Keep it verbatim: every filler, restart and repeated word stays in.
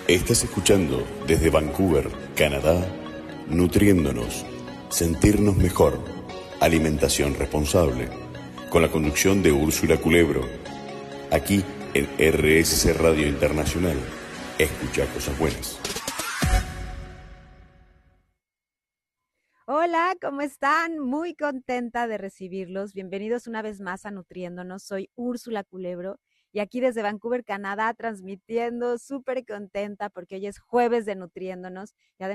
Estás escuchando desde Vancouver, Canadá, Nutriéndonos, sentirnos mejor, alimentación responsable, con la conducción de Úrsula Culebro, aquí en R S C Radio Internacional. Escucha cosas buenas. Hola, ¿cómo están? Muy contenta de recibirlos. Bienvenidos una vez más a Nutriéndonos. Soy Úrsula Culebro y aquí desde Vancouver, Canadá, transmitiendo súper contenta porque hoy es jueves de Nutriéndonos y además